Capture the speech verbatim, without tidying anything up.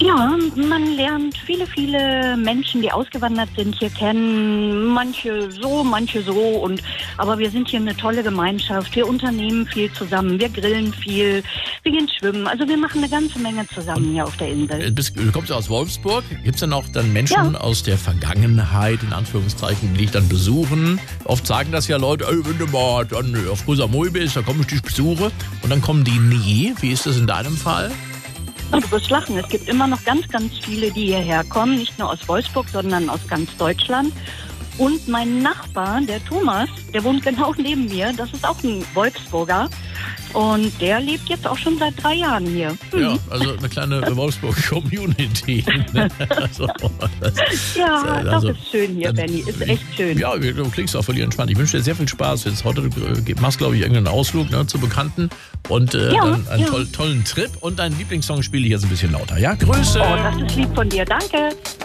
Ja, man lernt viele, viele Menschen, die ausgewandert sind, hier kennen. Manche so, manche so. Und, aber wir sind hier eine tolle Gemeinschaft. Wir unternehmen viel zusammen. Wir grillen viel. Wir gehen schwimmen. Also wir machen eine ganze Menge zusammen hier auf der Insel. Du, bist, du kommst ja aus Wolfsburg. Gibt es denn auch dann Menschen Ja. aus der Vergangenheit, in Anführungszeichen, die dich dann besuchen? Oft sagen das ja Leute, ey, wenn du mal dann auf Koh Samui bist, dann komme ich dich besuche. Und dann kommen die nie. Wie ist das in deinem Fall? Und du wirst lachen. Es gibt immer noch ganz, ganz viele, die hierher kommen. Nicht nur aus Wolfsburg, sondern aus ganz Deutschland. Und mein Nachbar, der Thomas, der wohnt genau neben mir. Das ist auch ein Wolfsburger. Und der lebt jetzt auch schon seit drei Jahren hier. Hm. Ja, also eine kleine Wolfsburg-Community. Ne? Also, das, Ja, also, das ist schön hier, dann- Benny. Ist echt schön. Ja, du klingst auch völlig entspannt. Ich wünsche dir sehr viel Spaß. Jetzt heute du machst, glaube ich, irgendeinen Ausflug, ne, zu Bekannten und äh, Ja, dann einen ja. toll, tollen Trip. Und deinen Lieblingssong spiele ich jetzt ein bisschen lauter. Ja, Grüße! Oh, das ist lieb von dir. Danke.